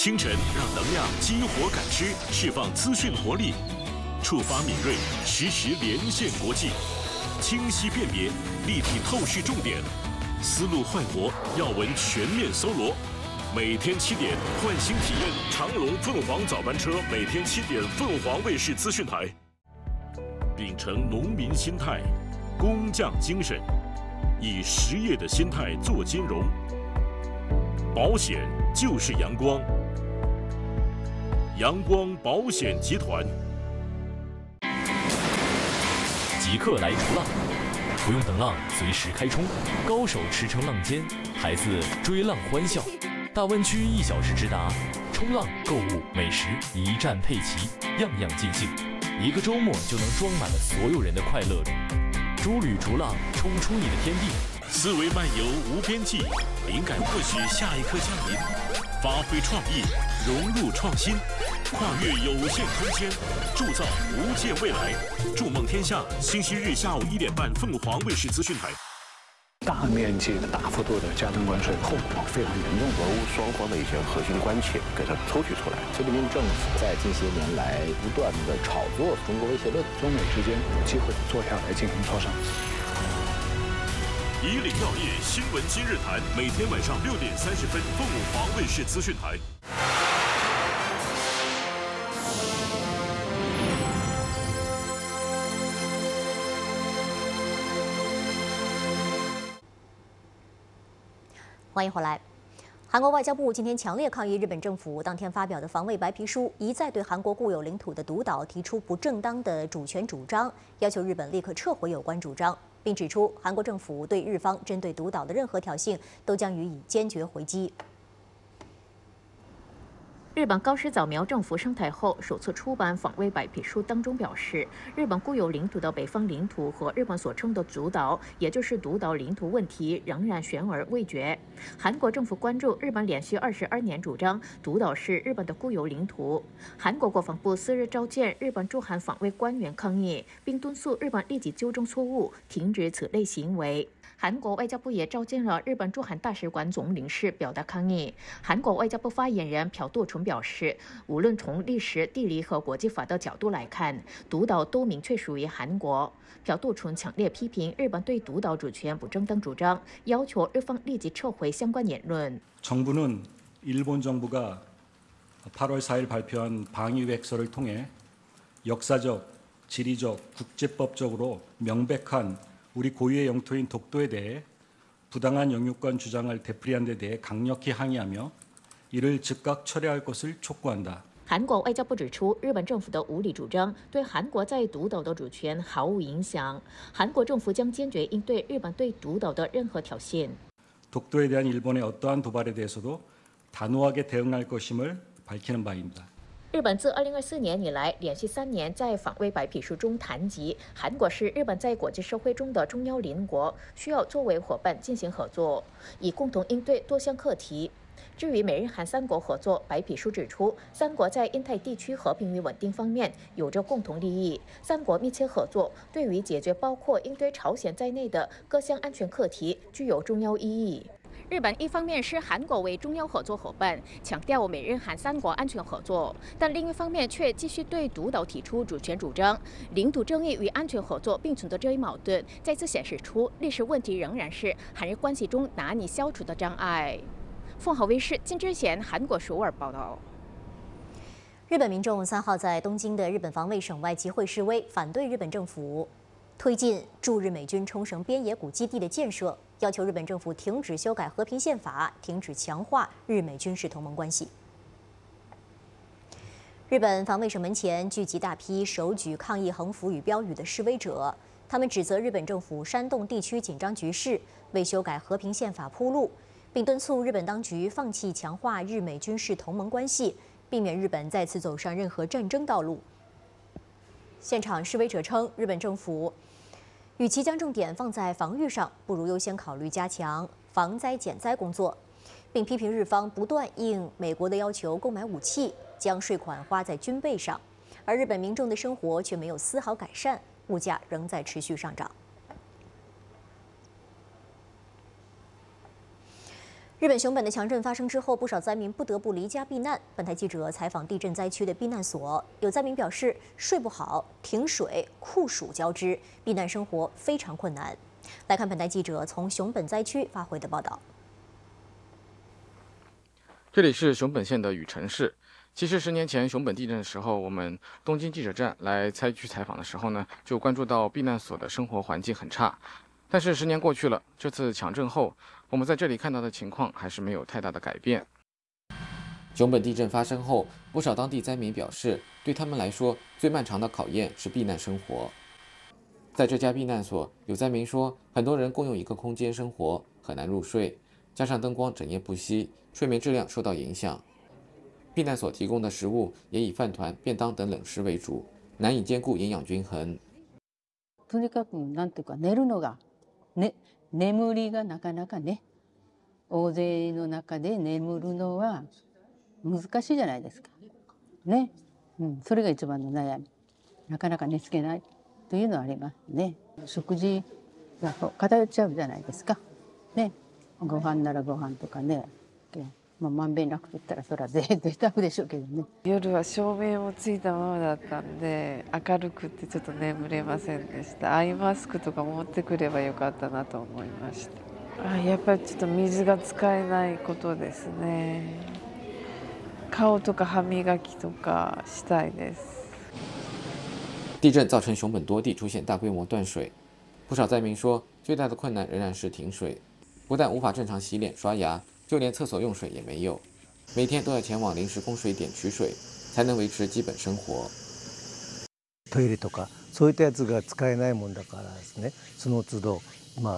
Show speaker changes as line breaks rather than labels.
清晨让能量激活感知，释放资讯活力，触发敏锐，实时连线国际，清晰辨别，立体透视重点，思路焕活，要闻全面搜罗。每天7点，换新体验长荣凤凰早班车，每天7点，凤凰卫视资讯台。秉承农民心态，工匠精神，以实业的心态做金融。保险就是阳光，阳光保险集团。
即刻来冲浪，不用等浪，随时开冲，高手驰骋浪尖，孩子追浪欢笑。大湾区1小时直达，冲浪、购物、美食一站配齐，样样尽兴。1个周末就能装满了所有人的快乐。诸旅逐浪，冲出你的天地。
思维漫游无边际，灵感或许下一刻降临。发挥创意，融入创新，跨越有限空间，铸造无界未来。筑梦天下，星期日下午1点半，凤凰卫视资讯台。
大面积的、大幅度的加征关税，后果非常严重。
俄乌双方的一些核心关切给它抽取出来。
菲律宾政府在近些年来不断的炒作中国威胁论，
中美之间有机会坐下来进行磋商。
以岭药业新闻今日谈，每天晚上6点30分，凤凰卫视资讯台。
欢迎回来。韩国外交部今天强烈抗议日本政府当天发表的防卫白皮书，一再对韩国固有领土的独岛提出不正当的主权主张，要求日本立刻撤回有关主张，并指出韩国政府对日方针对独岛的任何挑衅都将予以坚决回击。
日本高市早苗政府上台后首次出版防卫白皮书当中表示，日本固有领土的北方领土和日本所称的主岛，也就是独岛领土问题仍然悬而未决。韩国政府关注日本连续22年主张独岛是日本的固有领土。韩国国防部4日召见日本驻韩防卫官员抗议，并敦促日本立即纠正错误，停止此类行为。韩国外交部也召见了日本驻韩大使馆总领事，表达抗议。韩国外交部发言人朴度淳表示，无论从历史、地理和国际法的角度来看，独岛都明确属于韩国。朴度淳强烈批评日本对独岛主权不正当主张，要求日方立即撤回相关言论。
정부는 일본 정부가 8월 4일 발표한 방위백서를 통해 역사적, 지리적, 국제법적으로 명백한 우리 고유의 영토인 독도에 대해 부당한 영유권 주장을 되풀이한 데 대해 강력히 항의하며 이를 즉각 철회할 것을 촉구한다.
韩国外交部指出，日本政府的无理主张对韩国在独岛的主权毫无影响。韩国政府将坚决应对日本对独岛的任何挑衅。
독도에 대한 일본의 어떠한 도발에 대해서도 단호하게 대응할 것임을 밝히는 바입니다.
日本自2024年以来，连续3年在防卫白皮书中谈及，韩国是日本在国际社会中的重要邻国，需要作为伙伴进行合作，以共同应对多项课题。至于美日韩3国合作，白皮书指出，3国在印太地区和平与稳定方面有着共同利益，3国密切合作对于解决包括应对朝鲜在内的各项安全课题具有重要意义。 日本一方面视韩国为重要合作伙伴，强调美日韩3国安全合作，但另一方面却继续对独岛提出主权主张。领土正义与安全合作并存的这一矛盾，再次显示出历史问题仍然是韩日关系中难以消除的障碍。凤凰卫视金智贤韩国首尔报道。
日本民众3号在东京的日本防卫省外集会示威，反对日本政府推进驻日美军冲绳边野古基地的建设，要求日本政府停止修改和平宪法，停止强化日美军事同盟关系。日本防卫省门前聚集大批手举抗议横幅与标语的示威者，他们指责日本政府煽动地区紧张局势，为修改和平宪法铺路，并敦促日本当局放弃强化日美军事同盟关系，避免日本再次走上任何战争道路。现场示威者称，日本政府与其将重点放在防御上，不如优先考虑加强防灾减灾工作，并批评日方不断应美国的要求购买武器，将税款花在军备上，而日本民众的生活却没有丝毫改善，物价仍在持续上涨。日日本熊本的强震发生之后，不少灾民不得不离家避难。本台记者采访地震灾区的避难所，有灾民表示睡不好、停水、酷暑交织，避难生活非常困难。来看本台记者从熊本灾区发回的报道。
这里是熊本县的羽城市。其实10年前熊本地震的时候，我们东京记者站来灾区采访的时候呢，就关注到避难所的生活环境很差。但是10年过去了，这次强震后，我们在这里看到的情况还是没有太大的改变。
熊本地震发生后，不少当地灾民表示，对他们来说，最漫长的考验是避难生活。在这家避难所，有灾民说，很多人共用一个空间生活，很难入睡，加上灯光整夜不熄，睡眠质量受到影响。避難所提供的食物也以饭团、便当等冷食为主，难以兼顾营養均衡。
とにかくなんていうか寝るのが眠りがなかなかね、大勢の中で眠るのは難しいじゃないですか。ね、それが一番の悩み。なかなか寝つけないというのはありますね。食事が偏っちゃうじゃないですか。ね、ご飯ならご飯とかね。まんべんなくとったらそれは贅沢でしょうけどね。夜は照明もついたままだったんで明るくてちょっと眠れませんでした。アイマスクとか持ってくればよかったなと思いました。やっぱりちょっと水が使えないことですね。顔とか歯磨きとかしたいです。
地震造成熊本多地出现大规模断水，不少灾民说，最大的困难仍然是停水，不但无法正常洗脸刷牙。就连厕所用水也没有，每天都要前往临时供水点取水，才能维持基本生活。
トイレとかそういったやつが使えないもんだからですね、その都度